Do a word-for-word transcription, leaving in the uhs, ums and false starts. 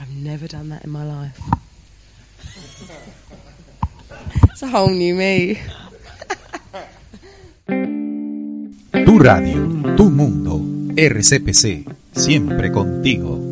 I've never done that in my life. It's a whole new me. Tu radio, tu mundo, R C P C, siempre contigo.